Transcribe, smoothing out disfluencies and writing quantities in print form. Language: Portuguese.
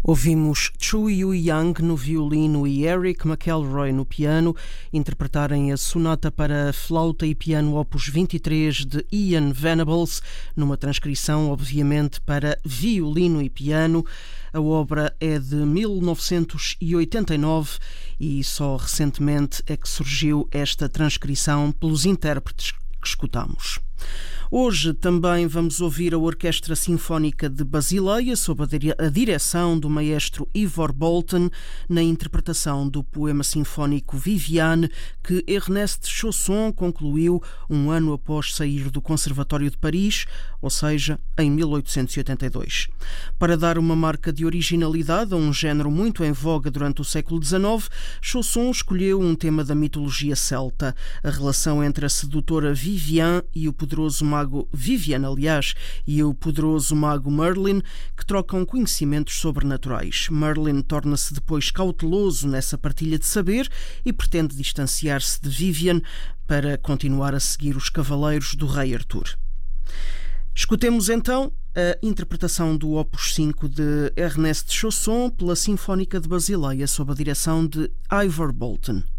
Ouvimos Chu Yu Yang no violino e Eric McElroy no piano interpretarem a sonata para flauta e piano opus 23 de Ian Venables, numa transcrição, obviamente, para violino e piano. A obra é de 1989 e só recentemente é que surgiu esta transcrição pelos intérpretes que escutamos. Hoje também vamos ouvir a Orquestra Sinfónica de Basileia sob a direção do maestro Ivor Bolton na interpretação do poema sinfónico Viviane, que Ernest Chausson concluiu um ano após sair do Conservatório de Paris, ou seja, em 1882. Para dar uma marca de originalidade a um género muito em voga durante o século XIX, Chausson escolheu um tema da mitologia celta, a relação entre a sedutora Viviane e o poderoso mago Vivian, aliás, e o poderoso mago Merlin, que trocam conhecimentos sobrenaturais. Merlin torna-se depois cauteloso nessa partilha de saber e pretende distanciar-se de Vivian para continuar a seguir os cavaleiros do rei Arthur. Escutemos então a interpretação do Opus 5 de Ernest Chausson pela Sinfónica de Basileia sob a direção de Ivor Bolton.